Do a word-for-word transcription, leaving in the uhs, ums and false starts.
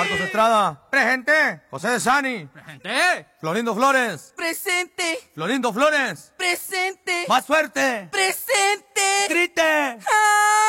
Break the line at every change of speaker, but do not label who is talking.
Marcos Estrada. Presente. José de Sani.
Presente.
Florindo Flores.
Presente.
Florindo Flores.
Presente.
Más fuerte.
Presente.
Grite.